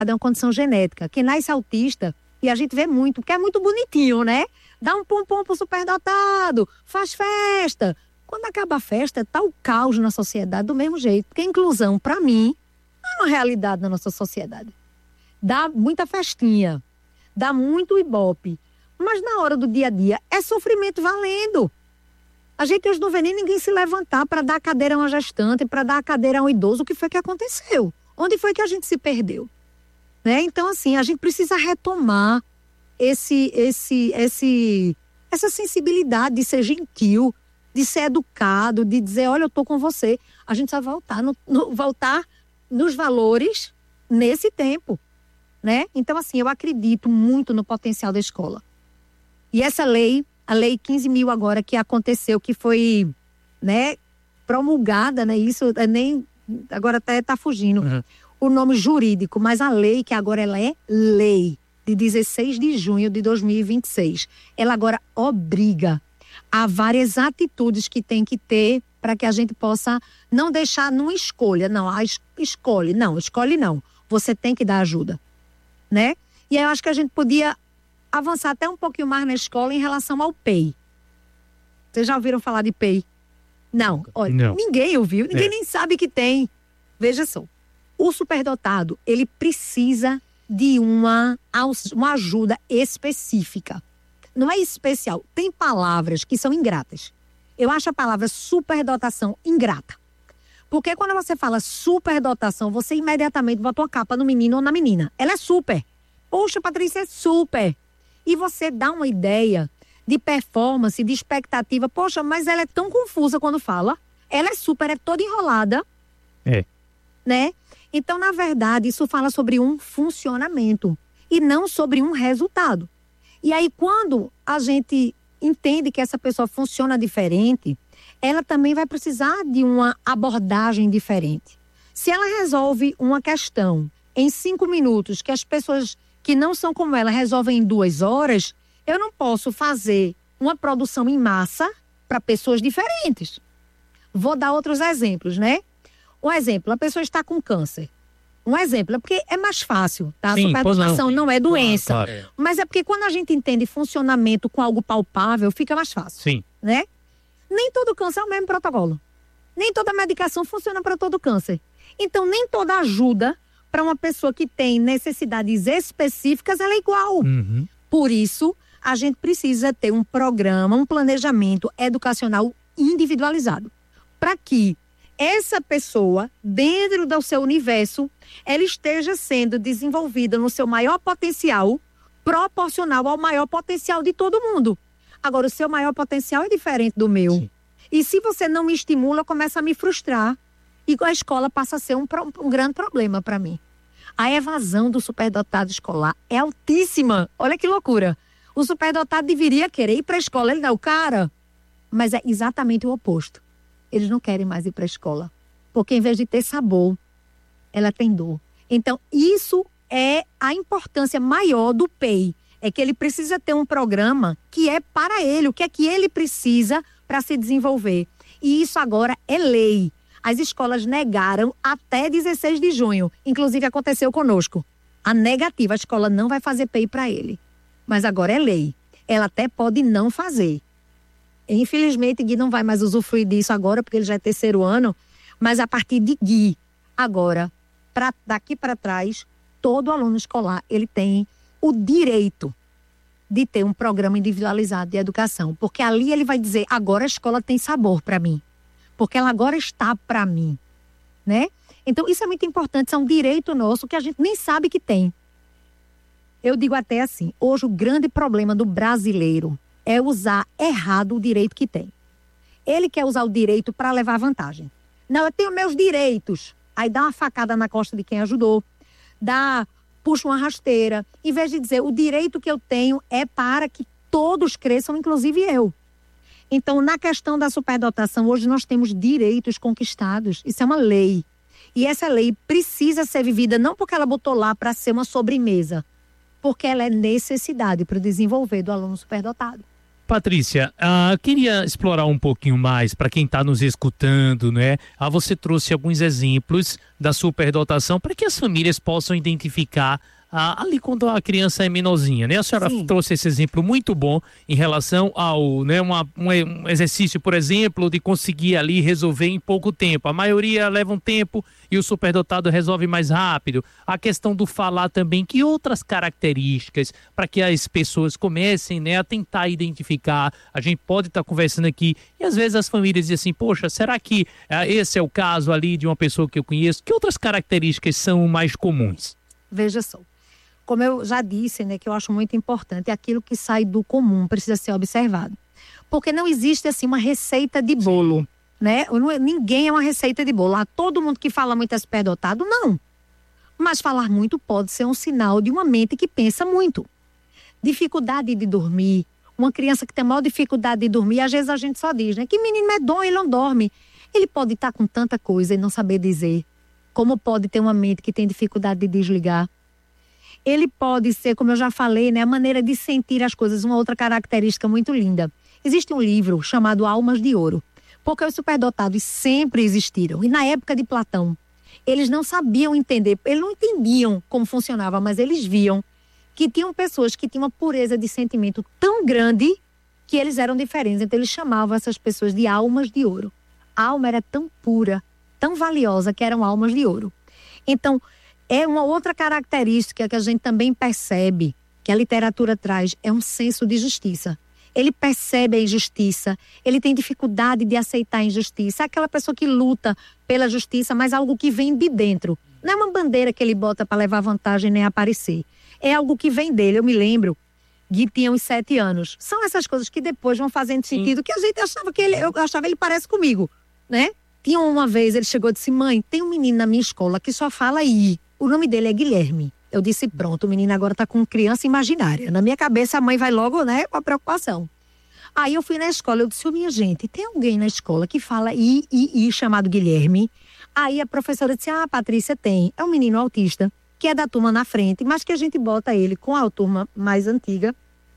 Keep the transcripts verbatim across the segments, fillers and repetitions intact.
é uma condição genética. Quem nasce autista, e a gente vê muito, porque é muito bonitinho, né? Dá um pom-pom pro superdotado, faz festa. Quando acaba a festa, tá o caos na sociedade do mesmo jeito. Porque a inclusão, para mim, não é uma realidade na nossa sociedade. Dá muita festinha, dá muito ibope. Mas na hora do dia a dia, é sofrimento valendo. A gente hoje não vê nem ninguém se levantar para dar a cadeira a uma gestante, para dar a cadeira a um idoso. O que foi que aconteceu? Onde foi que a gente se perdeu? Né? Então, assim, a gente precisa retomar esse, esse, esse, essa sensibilidade de ser gentil, de ser educado, de dizer, olha, eu tô com você. A gente vai voltar, no, no, voltar nos valores nesse tempo, né? Então, assim, eu acredito muito no potencial da escola. E essa lei, a lei quinze mil agora que aconteceu, que foi, né, promulgada, né? Isso é nem, agora até tá fugindo uhum. o nome jurídico, mas a lei, que agora ela é lei, de dezesseis de junho de dois mil e vinte e seis, ela agora obriga a várias atitudes que tem que ter para que a gente possa não deixar numa escolha, não, a es- escolhe, não, escolhe não, você tem que dar ajuda, né? E aí eu acho que a gente podia avançar até um pouquinho mais na escola em relação ao P E I. Vocês já ouviram falar de P E I? Não, olha, não. Ninguém ouviu, ninguém é. nem sabe que tem. Veja só, o superdotado, ele precisa de uma, uma ajuda específica. Não é especial. Tem palavras que são ingratas. Eu acho a palavra superdotação ingrata. Porque quando você fala superdotação, você imediatamente bota uma capa no menino ou na menina. Ela é super. Poxa, Patrícia, é super. E você dá uma ideia de performance, de expectativa. Poxa, mas ela é tão confusa quando fala. Ela é super, é toda enrolada. É. Né? Então, na verdade, isso fala sobre um funcionamento e não sobre um resultado. E aí, quando a gente entende que essa pessoa funciona diferente, ela também vai precisar de uma abordagem diferente. Se ela resolve uma questão em cinco minutos, que as pessoas que não são como ela resolvem em duas horas, eu não posso fazer uma produção em massa para pessoas diferentes. Vou dar outros exemplos, né? Um exemplo, a pessoa está com câncer. Um exemplo, é porque é mais fácil, tá? Sim, a superdotação não. não é doença. Claro, claro. Mas é porque quando a gente entende funcionamento com algo palpável, fica mais fácil. Sim. Né? Nem todo câncer é o mesmo protocolo. Nem toda medicação funciona para todo câncer. Então, nem toda ajuda para uma pessoa que tem necessidades específicas, ela é igual. Uhum. Por isso, a gente precisa ter um programa, um planejamento educacional individualizado. Para que essa pessoa, dentro do seu universo, ela esteja sendo desenvolvida no seu maior potencial, proporcional ao maior potencial de todo mundo. Agora, o seu maior potencial é diferente do meu. Sim. E se você não me estimula, começa a me frustrar. E a escola passa a ser um, um grande problema para mim. A evasão do superdotado escolar é altíssima. Olha que loucura. O superdotado deveria querer ir para a escola. Ele não é o cara. Mas é exatamente o oposto. Eles não querem mais ir para a escola. Porque em vez de ter sabor, ela tem dor. Então, isso é a importância maior do P E I. É que ele precisa ter um programa que é para ele. O que é que ele precisa para se desenvolver. E isso agora é lei. As escolas negaram até dezesseis de junho. Inclusive, aconteceu conosco. A negativa, a escola não vai fazer P E I para ele. Mas agora é lei. Ela até pode não fazer. Infelizmente, Gui não vai mais usufruir disso agora, porque ele já é terceiro ano. Mas a partir de Gui, agora, pra, daqui para trás, todo aluno escolar, ele tem o direito de ter um programa individualizado de educação. Porque ali ele vai dizer, agora a escola tem sabor para mim. Porque ela agora está para mim, né? Então, isso é muito importante, isso é um direito nosso que a gente nem sabe que tem. Eu digo até assim, hoje o grande problema do brasileiro é usar errado o direito que tem. Ele quer usar o direito para levar vantagem. Não, eu tenho meus direitos. Aí dá uma facada na costa de quem ajudou, dá, puxa uma rasteira, em vez de dizer, o direito que eu tenho é para que todos cresçam, inclusive eu. Então, na questão da superdotação, hoje nós temos direitos conquistados. Isso é uma lei. E essa lei precisa ser vivida não porque ela botou lá para ser uma sobremesa, porque ela é necessidade para o desenvolver do aluno superdotado. Patrícia, uh, queria explorar um pouquinho mais para quem está nos escutando, né? Ah, você trouxe alguns exemplos da superdotação para que as famílias possam identificar ah, ali quando a criança é menorzinha, né? A senhora Sim. trouxe esse exemplo muito bom em relação ao, né, uma, um exercício, por exemplo, de conseguir ali resolver em pouco tempo. A maioria leva um tempo e o superdotado resolve mais rápido. A questão do falar também, que outras características para que as pessoas comecem, né, a tentar identificar. A gente pode estar tá conversando aqui e às vezes as famílias dizem assim, poxa, será que ah, esse é o caso ali de uma pessoa que eu conheço? Que outras características são mais comuns? Veja só. Como eu já disse, né, que eu acho muito importante, aquilo que sai do comum precisa ser observado. Porque não existe, assim, uma receita de bolo, né? Ninguém é uma receita de bolo. Ah, todo mundo que fala muito é superdotado, não. Mas falar muito pode ser um sinal de uma mente que pensa muito. Dificuldade de dormir. Uma criança que tem maior dificuldade de dormir, às vezes a gente só diz, né? Que menino medonho, ele não dorme. Ele pode estar com tanta coisa e não saber dizer. Como pode ter uma mente que tem dificuldade de desligar. Ele pode ser, como eu já falei, né, a maneira de sentir as coisas, uma outra característica muito linda. Existe um livro chamado Almas de Ouro, porque os superdotados sempre existiram. E na época de Platão, eles não sabiam entender, eles não entendiam como funcionava, mas eles viam que tinham pessoas que tinham uma pureza de sentimento tão grande que eles eram diferentes. Então eles chamavam essas pessoas de almas de ouro. A alma era tão pura, tão valiosa, que eram almas de ouro. Então, é uma outra característica que a gente também percebe, que a literatura traz, é um senso de justiça. Ele percebe a injustiça, ele tem dificuldade de aceitar a injustiça. É aquela pessoa que luta pela justiça, mas algo que vem de dentro. Não é uma bandeira que ele bota para levar vantagem nem aparecer. É algo que vem dele. Eu me lembro, Gui tinha uns sete anos. São essas coisas que depois vão fazendo sentido, Sim. que a gente achava que ele, eu achava ele parece comigo, né? Tinha uma vez, ele chegou e disse, mãe, tem um menino na minha escola que só fala I. O nome dele é Guilherme. Eu disse, pronto, o menino agora tá com criança imaginária. Na minha cabeça, a mãe vai logo, né, com a preocupação. Aí eu fui na escola, eu disse, oh, minha gente, tem alguém na escola que fala I, I, I, chamado Guilherme? Aí a professora disse, ah, Patrícia, tem. É um menino autista, que é da turma na frente, mas que a gente bota ele com a turma mais antiga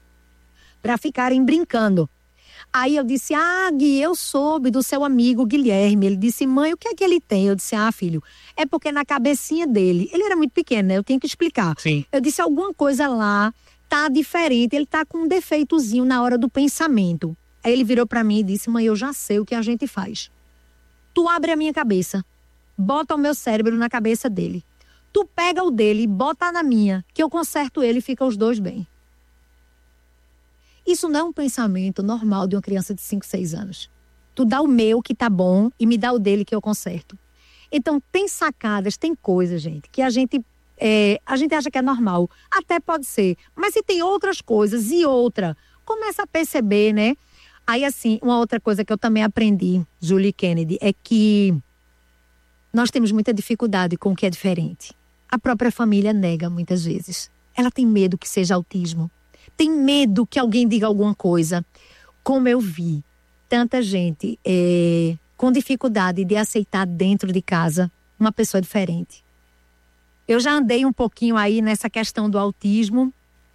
para ficarem brincando. Aí eu disse, ah, Gui, eu soube do seu amigo Guilherme. Ele disse, mãe, o que é que ele tem? Eu disse, ah, filho, é porque na cabecinha dele, ele era muito pequeno, né? Eu tenho que explicar. Sim. Eu disse, alguma coisa lá tá diferente, ele tá com um defeitozinho na hora do pensamento. Aí ele virou pra mim e disse, mãe, eu já sei o que a gente faz. Tu abre a minha cabeça, bota o meu cérebro na cabeça dele. Tu pega o dele e bota na minha, que eu conserto ele e fica os dois bem. Isso não é um pensamento normal de uma criança de cinco, seis anos. Tu dá o meu que tá bom e me dá o dele que eu conserto. Então tem sacadas, tem coisas, gente, que a gente, é, a gente acha que é normal. Até pode ser. Mas se tem outras coisas e outra, começa a perceber, né? Aí assim, uma outra coisa que eu também aprendi, Julie Kennedy, é que nós temos muita dificuldade com o que é diferente. A própria família nega muitas vezes. Ela tem medo que seja autismo. Tem medo que alguém diga alguma coisa. Como eu vi tanta gente é, com dificuldade de aceitar dentro de casa uma pessoa diferente. Eu já andei um pouquinho aí nessa questão do autismo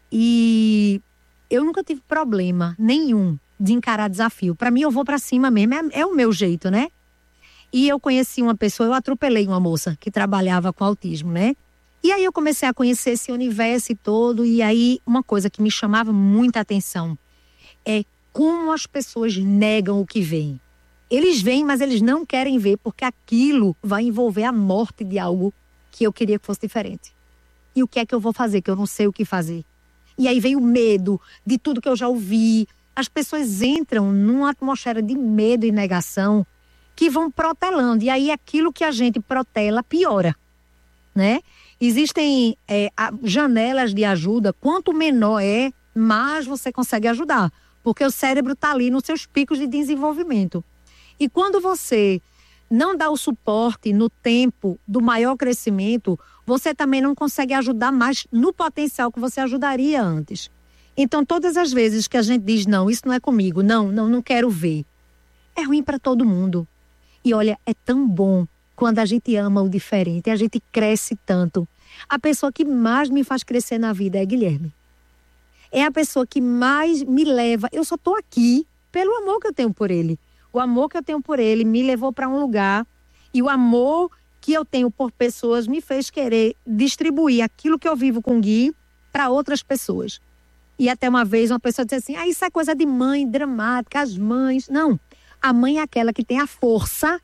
e eu nunca tive problema nenhum de encarar desafio. Para mim, eu vou para cima mesmo, é, é o meu jeito, né? E eu conheci uma pessoa, eu atropelei uma moça que trabalhava com autismo, né? E aí eu comecei a conhecer esse universo todo e aí uma coisa que me chamava muita atenção é como as pessoas negam o que veem. Eles veem, mas eles não querem ver porque aquilo vai envolver a morte de algo que eu queria que fosse diferente. E o que é que eu vou fazer, que eu não sei o que fazer? E aí vem o medo de tudo que eu já ouvi. As pessoas entram numa atmosfera de medo e negação que vão protelando. E aí aquilo que a gente protela piora, né? Existem é, janelas de ajuda, quanto menor é, mais você consegue ajudar. Porque o cérebro está ali nos seus picos de desenvolvimento. E quando você não dá o suporte no tempo do maior crescimento, você também não consegue ajudar mais no potencial que você ajudaria antes. Então, todas as vezes que a gente diz, não, isso não é comigo, não, não, não quero ver, é ruim para todo mundo. E olha, é tão bom quando a gente ama o diferente, a gente cresce tanto. A pessoa que mais me faz crescer na vida é Guilherme. É a pessoa que mais me leva. Eu só estou aqui pelo amor que eu tenho por ele. O amor que eu tenho por ele me levou para um lugar. E o amor que eu tenho por pessoas me fez querer distribuir aquilo que eu vivo com o Gui para outras pessoas. E até uma vez uma pessoa disse assim, ah, isso é coisa de mãe dramática, as mães. Não, a mãe é aquela que tem a força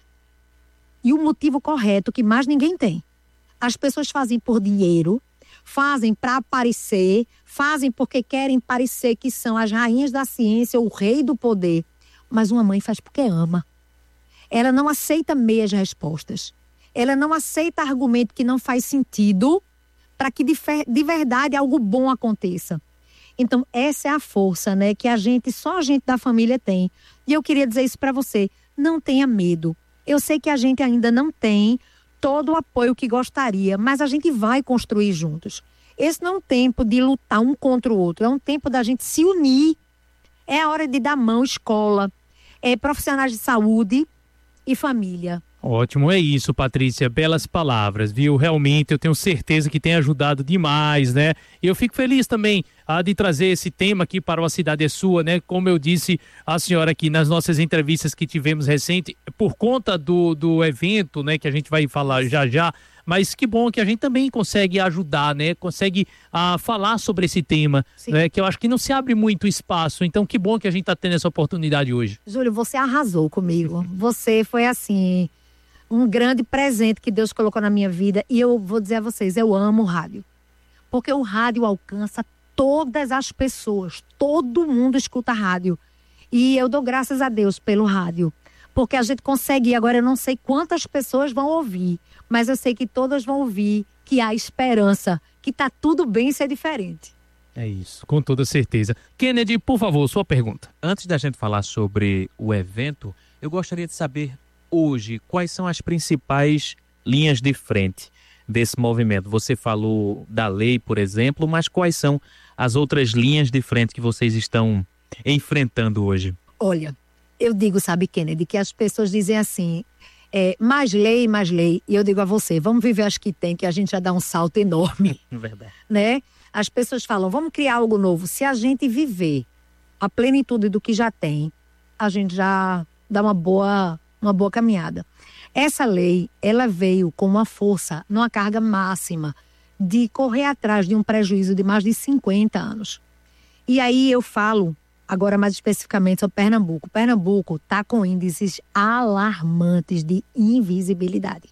e o motivo correto que mais ninguém tem. As pessoas fazem por dinheiro, fazem para aparecer, fazem porque querem parecer que são as rainhas da ciência, o rei do poder. Mas uma mãe faz porque ama. Ela não aceita meias respostas. Ela não aceita argumento que não faz sentido para que de, de verdade algo bom aconteça. Então, essa é a força, né, que a gente, só a gente da família tem. E eu queria dizer isso para você, não tenha medo. Eu sei que a gente ainda não tem todo o apoio que gostaria, mas a gente vai construir juntos. Esse não é um tempo de lutar um contra o outro, é um tempo da gente se unir. É a hora de dar mão, escola, é, profissionais de saúde e família. Ótimo, é isso, Patrícia, belas palavras, viu? Realmente eu tenho certeza que tem ajudado demais, né? E eu fico feliz também ah, de trazer esse tema aqui para o A Cidade é Sua, né? Como eu disse à senhora aqui nas nossas entrevistas que tivemos recente, por conta do, do evento, né? Que a gente vai falar já já, mas que bom que a gente também consegue ajudar, né? Consegue ah, falar sobre esse tema, né? Que eu acho que não se abre muito espaço, então que bom que a gente está tendo essa oportunidade hoje. Júlio, você arrasou comigo, você foi assim... um grande presente que Deus colocou na minha vida. E eu vou dizer a vocês, eu amo o rádio. Porque o rádio alcança todas as pessoas. Todo mundo escuta rádio. E eu dou graças a Deus pelo rádio. Porque a gente consegue, agora eu não sei quantas pessoas vão ouvir. Mas eu sei que todas vão ouvir que há esperança. Que tá tudo bem ser diferente. É isso, com toda certeza. Kennedy, por favor, sua pergunta. Antes da gente falar sobre o evento, eu gostaria de saber... hoje, quais são as principais linhas de frente desse movimento? Você falou da lei, por exemplo, mas quais são as outras linhas de frente que vocês estão enfrentando hoje? Olha, eu digo, sabe, Kennedy, que as pessoas dizem assim, é, mais lei, mais lei. E eu digo a você, vamos viver as que tem, que a gente já dá um salto enorme. Verdade. Né? As pessoas falam, vamos criar algo novo. Se a gente viver a plenitude do que já tem, a gente já dá uma boa... uma boa caminhada. Essa lei, ela veio com uma força, numa carga máxima, de correr atrás de um prejuízo de mais de cinquenta anos. E aí eu falo, agora mais especificamente, sobre Pernambuco. Pernambuco está com índices alarmantes de invisibilidade.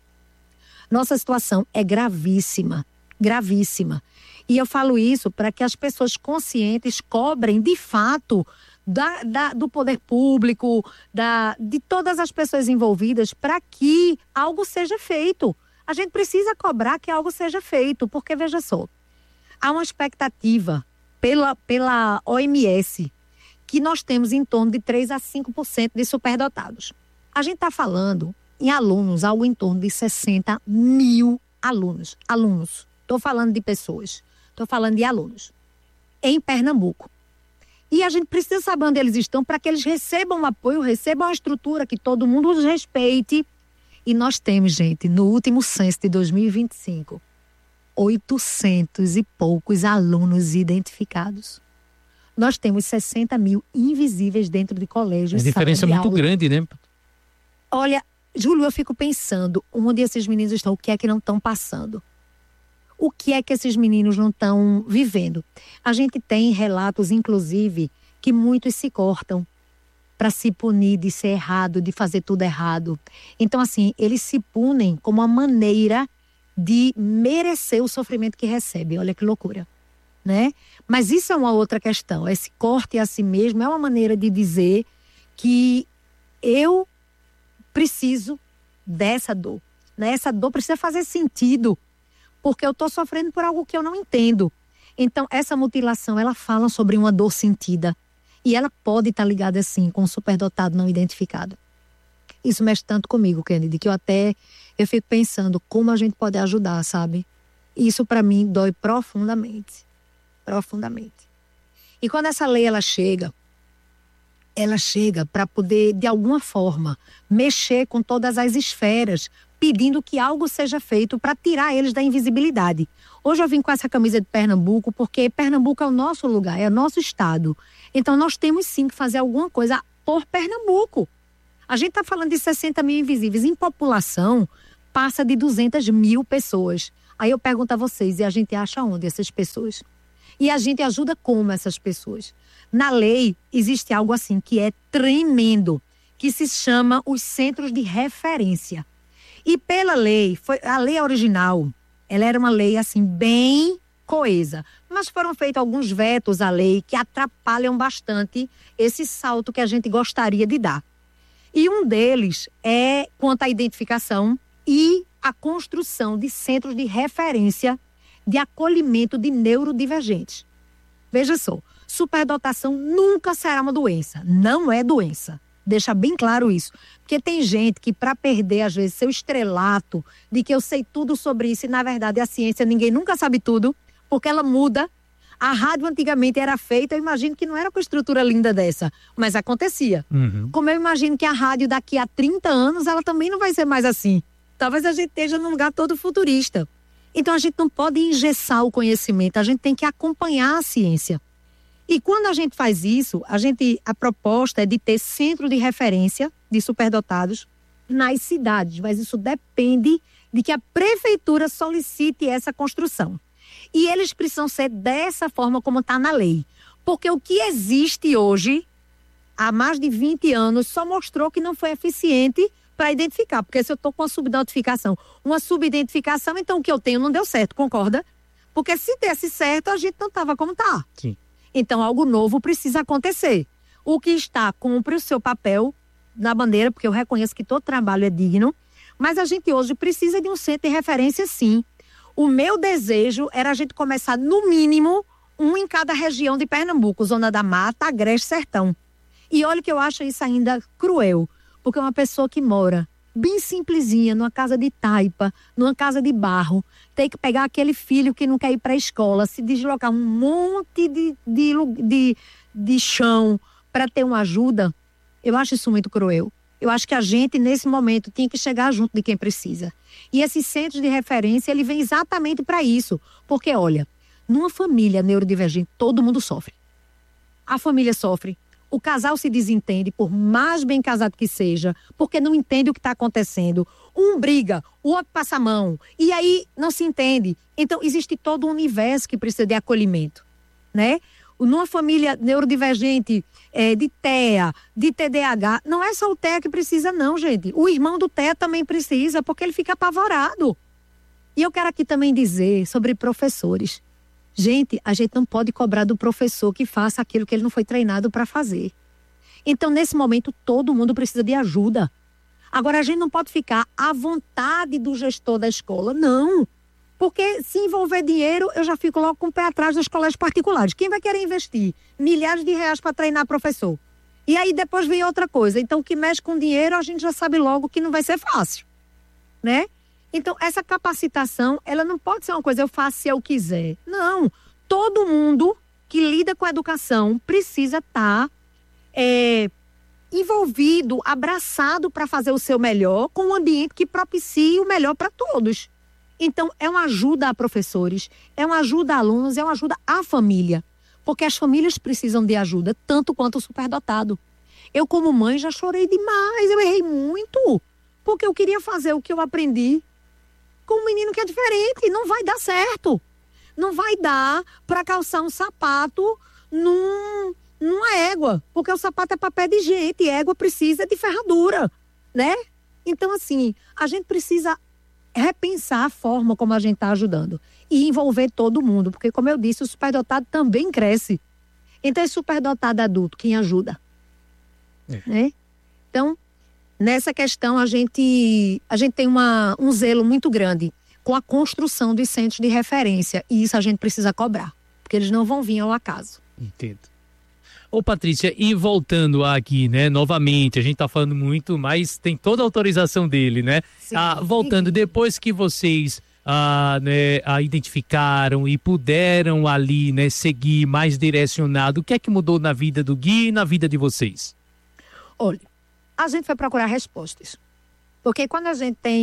Nossa situação é gravíssima, gravíssima. E eu falo isso para que as pessoas conscientes cobrem, de fato, Da, da, do poder público, da, de todas as pessoas envolvidas, para que algo seja feito. A gente precisa cobrar que algo seja feito, porque, veja só, há uma expectativa pela, pela O M S que nós temos em torno de três a cinco por cento de superdotados. A gente está falando em alunos, algo em torno de sessenta mil alunos. Alunos, estou falando de pessoas, estou falando de alunos, em Pernambuco. E a gente precisa saber onde eles estão para que eles recebam um apoio, recebam uma estrutura, que todo mundo os respeite. E nós temos, gente, no último censo de dois mil e vinte e cinco, oitocentos e poucos alunos identificados. Nós temos sessenta mil invisíveis dentro de colégios. A diferença é muito grande, né? Olha, Júlio, eu fico pensando onde esses meninos estão, o que é que não estão passando. O que é que esses meninos não estão vivendo? A gente tem relatos, inclusive, que muitos se cortam para se punir de ser errado, de fazer tudo errado. Então, assim, eles se punem como uma maneira de merecer o sofrimento que recebem. Olha que loucura, né? Mas isso é uma outra questão. Esse corte a si mesmo é uma maneira de dizer que eu preciso dessa dor, né? Essa dor precisa fazer sentido, porque eu estou sofrendo por algo que eu não entendo. Então, essa mutilação, ela fala sobre uma dor sentida. E ela pode estar ligada, assim, com um superdotado não identificado. Isso mexe tanto comigo, Kennedy, que eu até eu fico pensando como a gente pode ajudar, sabe? Isso, para mim, dói profundamente. Profundamente. E quando essa lei, ela chega, ela chega para poder, de alguma forma, mexer com todas as esferas, pedindo que algo seja feito para tirar eles da invisibilidade. Hoje eu vim com essa camisa de Pernambuco porque Pernambuco é o nosso lugar, é o nosso estado. Então nós temos sim que fazer alguma coisa por Pernambuco. A gente está falando de sessenta mil invisíveis. Em população, passa de duzentas mil pessoas. Aí eu pergunto a vocês, e a gente acha onde essas pessoas? E a gente ajuda como essas pessoas? Na lei, existe algo assim que é tremendo, que se chama os centros de referência. E pela lei, foi, a lei original, ela era uma lei assim bem coesa, mas foram feitos alguns vetos à lei que atrapalham bastante esse salto que a gente gostaria de dar. E um deles é quanto à identificação e a construção de centros de referência de acolhimento de neurodivergentes. Veja só, superdotação nunca será uma doença, não é doença. Deixa bem claro isso. Porque tem gente que, para perder, às vezes, seu estrelato de que eu sei tudo sobre isso, e na verdade a ciência, ninguém nunca sabe tudo, porque ela muda. A rádio antigamente era feita, eu imagino que não era com estrutura linda dessa, mas acontecia. Uhum. Como eu imagino que a rádio daqui a trinta anos, ela também não vai ser mais assim. Talvez a gente esteja num lugar todo futurista. Então a gente não pode engessar o conhecimento, a gente tem que acompanhar a ciência. E quando a gente faz isso, a, gente, a proposta é de ter centro de referência de superdotados nas cidades, mas isso depende de que a prefeitura solicite essa construção. E eles precisam ser dessa forma como está na lei. Porque o que existe hoje, há mais de vinte anos, só mostrou que não foi eficiente para identificar. Porque se eu estou com uma subnotificação, uma subidentificação, então o que eu tenho não deu certo, concorda? Porque se desse certo, a gente não estava como está. Sim. Então, algo novo precisa acontecer. O que está, cumpre o seu papel na bandeira, porque eu reconheço que todo trabalho é digno, mas a gente hoje precisa de um centro de referência, sim. O meu desejo era a gente começar, no mínimo, um em cada região de Pernambuco, Zona da Mata, Agreste, Sertão. E olha que eu acho isso ainda cruel, porque uma pessoa que mora bem simplesinha, numa casa de taipa, numa casa de barro, tem que pegar aquele filho que não quer ir para a escola, se deslocar um monte de, de, de, de chão para ter uma ajuda, eu acho isso muito cruel. Eu acho que a gente, nesse momento, tinha que chegar junto de quem precisa. E esses centros de referência, ele vem exatamente para isso. Porque, olha, numa família neurodivergente, todo mundo sofre. A família sofre. O casal se desentende, por mais bem casado que seja, porque não entende o que está acontecendo. Um briga, o outro passa a mão, e aí não se entende. Então, existe todo um universo que precisa de acolhimento, né? Numa família neurodivergente, é, de T E A, de T D A H, não é só o T E A que precisa, não, gente. O irmão do T E A também precisa, porque ele fica apavorado. E eu quero aqui também dizer sobre professores. Gente, a gente não pode cobrar do professor que faça aquilo que ele não foi treinado para fazer. Então, nesse momento, todo mundo precisa de ajuda. Agora, a gente não pode ficar à vontade do gestor da escola, não. Porque se envolver dinheiro, eu já fico logo com o pé atrás das colégios particulares. Quem vai querer investir milhares de reais para treinar professor? E aí depois vem outra coisa. Então, o que mexe com dinheiro, a gente já sabe logo que não vai ser fácil, né? Então, essa capacitação, ela não pode ser uma coisa, eu faço se eu quiser. Não. Todo mundo que lida com a educação precisa estar é, envolvido, abraçado para fazer o seu melhor, com um ambiente que propicie o melhor para todos. Então, é uma ajuda a professores, é uma ajuda a alunos, é uma ajuda à família. Porque as famílias precisam de ajuda, tanto quanto o superdotado. Eu, como mãe, já chorei demais, eu errei muito. Porque eu queria fazer o que eu aprendi com um menino que é diferente, não vai dar certo. Não vai dar para calçar um sapato num, numa égua, porque o sapato é para pé de gente, e égua precisa de ferradura, né? Então, assim, a gente precisa repensar a forma como a gente está ajudando e envolver todo mundo, porque, como eu disse, o superdotado também cresce. Então, esse superdotado adulto, quem ajuda? É. Né? Então, nessa questão, a gente, a gente tem uma, um zelo muito grande com a construção dos centros de referência, e isso a gente precisa cobrar, porque eles não vão vir ao acaso. Entendo. Ô, Patrícia, e voltando aqui, né, novamente, a gente tá falando muito, mas tem toda a autorização dele, né? Sim. Ah, voltando, depois que vocês ah, né, ah, identificaram e puderam ali, né, seguir mais direcionado, o que é que mudou na vida do Gui e na vida de vocês? Olha, a gente foi procurar respostas. Porque quando a gente tem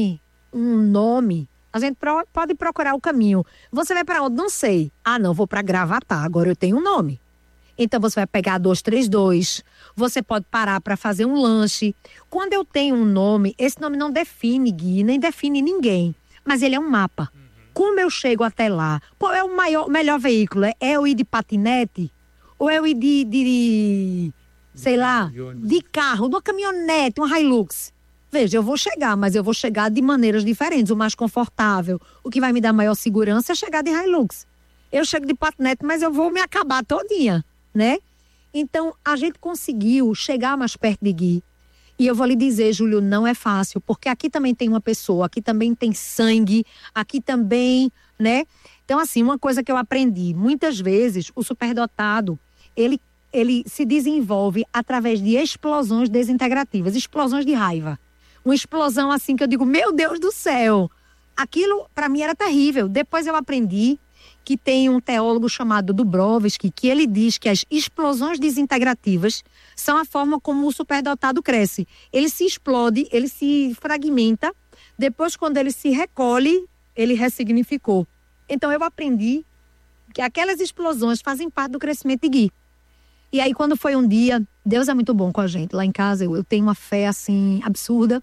um nome, a gente pro, pode procurar o caminho. Você vai para onde? Não sei. Ah, não, vou para Gravatá, agora eu tenho um nome. Então você vai pegar a duzentos e trinta e dois, você pode parar para fazer um lanche. Quando eu tenho um nome, esse nome não define Gui, nem define ninguém, mas ele é um mapa. Uhum. Como eu chego até lá? Qual é o maior, melhor veículo? É eu ir de patinete? Ou eu ir de, de, de sei lá, de carro, de uma caminhonete, uma Hilux? Veja, eu vou chegar, mas eu vou chegar de maneiras diferentes, o mais confortável. O que vai me dar maior segurança é chegar de Hilux. Eu chego de patinete, mas eu vou me acabar todinha, né? Então, a gente conseguiu chegar mais perto de Gui. E eu vou lhe dizer, Júlio, não é fácil, porque aqui também tem uma pessoa, aqui também tem sangue, aqui também, né? Então, assim, uma coisa que eu aprendi, muitas vezes o superdotado, ele, ele se desenvolve através de explosões desintegrativas, explosões de raiva. Uma explosão assim que eu digo, meu Deus do céu, aquilo para mim era terrível. Depois eu aprendi que tem um teólogo chamado Dubrovsky, que ele diz que as explosões desintegrativas são a forma como o superdotado cresce. Ele se explode, ele se fragmenta, depois quando ele se recolhe, ele ressignificou. Então eu aprendi que aquelas explosões fazem parte do crescimento de Gui. E aí quando foi um dia, Deus é muito bom com a gente. Lá em casa eu, eu tenho uma fé assim absurda.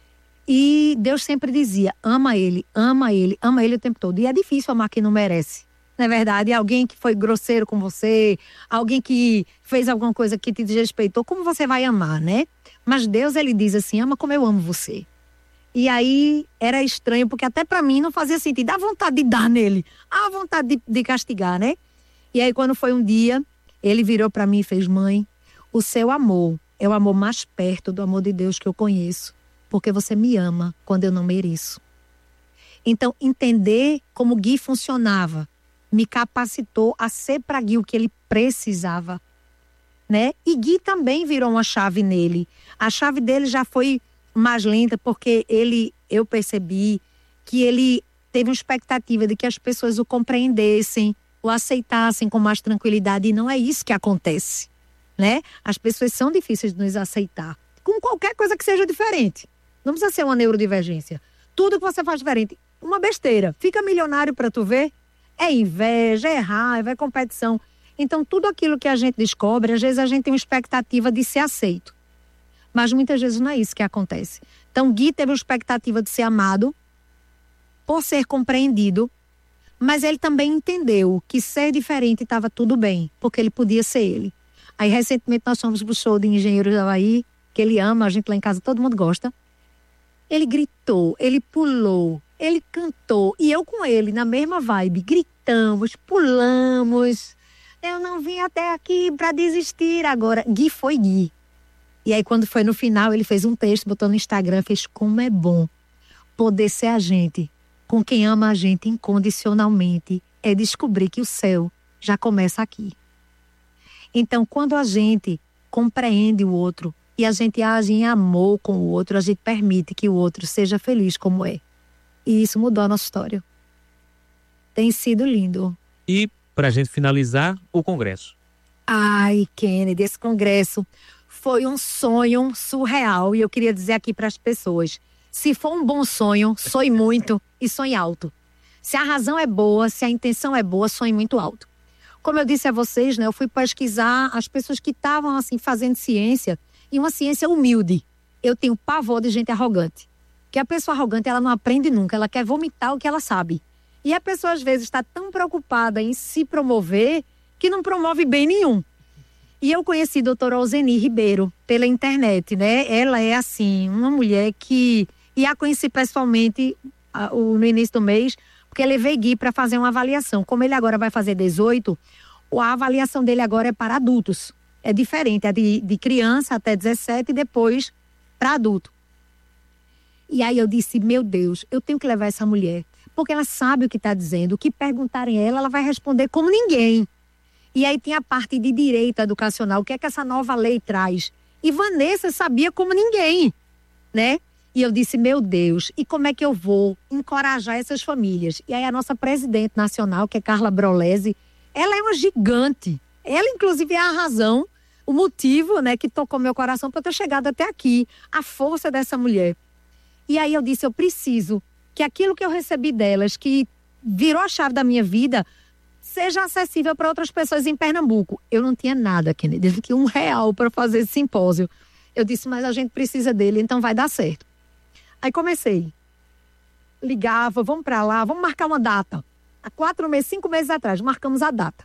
E Deus sempre dizia, ama ele, ama ele, ama ele o tempo todo. E é difícil amar quem não merece. Não é verdade? Alguém que foi grosseiro com você, alguém que fez alguma coisa que te desrespeitou, como você vai amar, né? Mas Deus, ele diz assim, ama como eu amo você. E aí era estranho, porque até pra mim não fazia sentido. Dá vontade de dar nele, a vontade de, de castigar, né? E aí quando foi um dia, ele virou pra mim e fez, mãe, o seu amor é o amor mais perto do amor de Deus que eu conheço. Porque você me ama quando eu não mereço. Então, entender como Gui funcionava me capacitou a ser para Gui o que ele precisava, né? E Gui também virou uma chave nele. A chave dele já foi mais lenta porque ele, eu percebi que ele teve uma expectativa de que as pessoas o compreendessem, o aceitassem com mais tranquilidade. E não é isso que acontece, né? As pessoas são difíceis de nos aceitar. Com qualquer coisa que seja diferente. Não precisa ser uma neurodivergência. Tudo que você faz diferente, uma besteira. Fica milionário para tu ver. É inveja, é raiva, é competição. Então, tudo aquilo que a gente descobre, às vezes a gente tem uma expectativa de ser aceito. Mas muitas vezes não é isso que acontece. Então, Gui teve uma expectativa de ser amado, por ser compreendido, mas ele também entendeu que ser diferente estava tudo bem, porque ele podia ser ele. Aí, recentemente, nós fomos pro show de Engenheiros do Havaí, que ele ama, a gente lá em casa, todo mundo gosta. Ele gritou, ele pulou, ele cantou. E eu com ele, na mesma vibe. Gritamos, pulamos. Eu não vim até aqui para desistir agora. Gui foi Gui. E aí, quando foi no final, ele fez um texto, botou no Instagram, fez como é bom poder ser a gente. Com quem ama a gente incondicionalmente. É descobrir que o céu já começa aqui. Então, quando a gente compreende o outro, e a gente age em amor com o outro, a gente permite que o outro seja feliz como é. E isso mudou a nossa história. Tem sido lindo. E, para a gente finalizar, o congresso. Ai, Kennedy, esse congresso foi um sonho surreal. E eu queria dizer aqui para as pessoas, se for um bom sonho, sonhe muito e sonhe alto. Se a razão é boa, se a intenção é boa, sonhe muito alto. Como eu disse a vocês, né, eu fui pesquisar as pessoas que estavam assim, fazendo ciência, e uma ciência humilde. Eu tenho pavor de gente arrogante. Porque a pessoa arrogante, ela não aprende nunca. Ela quer vomitar o que ela sabe. E a pessoa, às vezes, está tão preocupada em se promover que não promove bem nenhum. E eu conheci a doutora Ozeni Ribeiro pela internet, né? Ela é, assim, uma mulher que... E a conheci pessoalmente a, o, no início do mês, porque eu levei Gui para fazer uma avaliação. Como ele agora vai fazer dezoito, a avaliação dele agora é para adultos. É diferente, é de, de criança até dezessete e depois para adulto. E aí eu disse, meu Deus, eu tenho que levar essa mulher, porque ela sabe o que está dizendo, o que perguntarem a ela, ela vai responder como ninguém. E aí tem a parte de direito educacional, o que é que essa nova lei traz. E Vanessa sabia como ninguém, né? E eu disse, meu Deus, e como é que eu vou encorajar essas famílias? E aí a nossa presidente nacional, que é Carla Brolesi, ela é uma gigante. Ela, inclusive, é a razão, o motivo, né, que tocou meu coração para eu ter chegado até aqui. A força dessa mulher. E aí eu disse, eu preciso que aquilo que eu recebi delas, que virou a chave da minha vida, seja acessível para outras pessoas em Pernambuco. Eu não tinha nada, Kennedy, eu não tinha um real para fazer esse simpósio. Eu disse, mas a gente precisa dele, então vai dar certo. Aí comecei. Ligava, vamos para lá, vamos marcar uma data. Há quatro meses, cinco meses atrás, marcamos a data.